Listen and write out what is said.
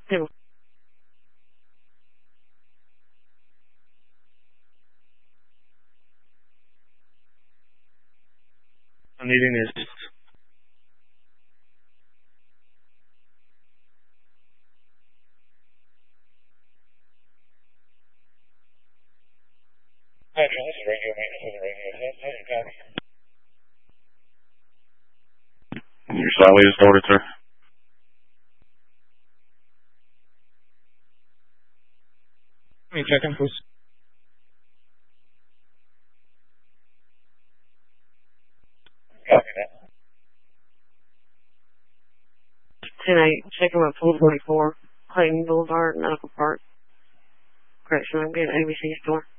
Table. I'm needing this. Hi, John, this is radio maintenance with the radio. How's your copy? Your Sally is ordered, sir. Let me check in, please. Copy that. 10-8, checking with 444, Clayton Boulevard, Medical Park. Correction, I'm getting ABC store.